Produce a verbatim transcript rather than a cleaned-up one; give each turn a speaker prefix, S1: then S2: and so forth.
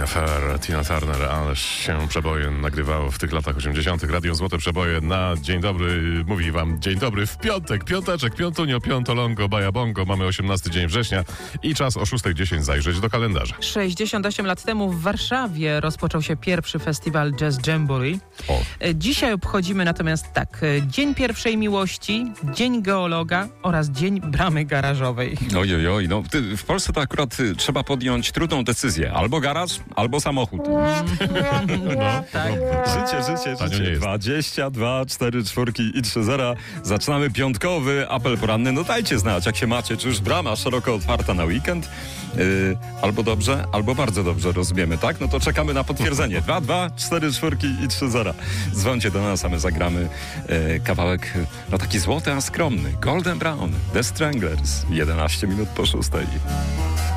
S1: Affair, Tina Turner, ależ się przeboje nagrywało w tych latach osiemdziesiątych. Radio Złote Przeboje na dzień dobry, mówi wam dzień dobry w piątek, piąteczek, piątunio, piątolongo, bajabongo. Mamy osiemnasty dzień września i czas o szósta dziesięć zajrzeć do kalendarza.
S2: sześćdziesiąt osiem lat temu w Warszawie rozpoczął się pierwszy festiwal Jazz Jamboree.
S1: O.
S2: Dzisiaj obchodzimy natomiast tak, Dzień Pierwszej Miłości, Dzień Geologa oraz Dzień Bramy Garażowej.
S3: Oj, oj, oj, no ty, w Polsce to akurat y, trzeba podjąć trudną decyzję. Albo garaż, albo samochód.
S1: No,
S2: tak.
S3: Życie, życie,
S1: Tanio nie
S3: życie.
S1: jest.
S3: dwadzieścia dwa, cztery czwórki i trzy zera. Zaczynamy piątkowy apel poranny. No dajcie znać, jak się macie. Czy już brama szeroko otwarta na weekend? Yy, albo dobrze, albo bardzo dobrze, rozumiemy, tak? No to czekamy na potwierdzenie. dwa, dwa, cztery czwórki i trzy zera. Dzwońcie do nas, a my zagramy yy, kawałek, no taki złoty, a skromny. Golden Brown, The Stranglers. jedenaście minut po szóstej.